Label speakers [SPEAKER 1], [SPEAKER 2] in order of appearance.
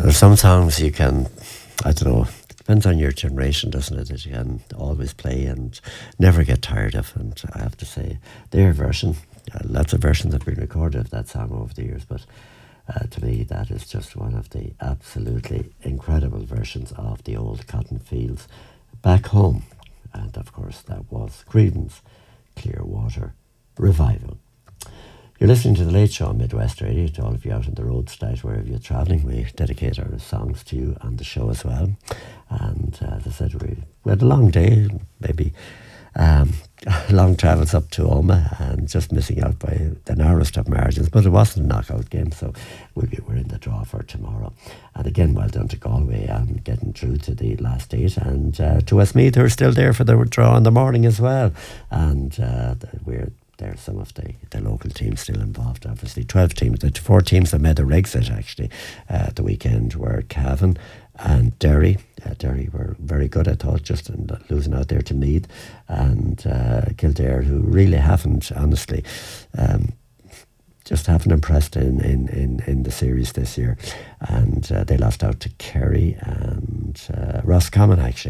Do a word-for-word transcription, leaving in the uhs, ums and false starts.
[SPEAKER 1] There's some songs you can, I don't know, it depends on your generation, doesn't it, that you can always play and never get tired of. And I have to say, their version, uh, lots of versions have been recorded of that song over the years, but uh, to me, that is just one of the absolutely incredible versions of the old Cotton Fields Back Home. And of course, that was Creedence Clearwater Revival. You're listening to The Late Show on Midwest Radio. To all of you out on the road tonight, wherever you're travelling, we dedicate our songs to you on the show as well. And uh, as I said, we, we had a long day, maybe um, long travels up to Oma, and just missing out by the narrowest of margins. But it wasn't a knockout game, so we'll be, we're in the draw for tomorrow. And again, well done to Galway on getting through to the last eight, and uh, to Westmeath, who are still there for the draw in the morning as well. And uh, we're There are some of the, the local teams still involved, obviously. twelve teams, the four teams that made the Rexit actually uh, at the weekend were Cavan and Derry. Uh, Derry were very good, I thought, just in losing out there to Meath. And uh, Kildare, who really haven't, honestly, um, just haven't impressed in, in, in, in the series this year. And uh, they lost out to Kerry and uh, Roscommon, actually.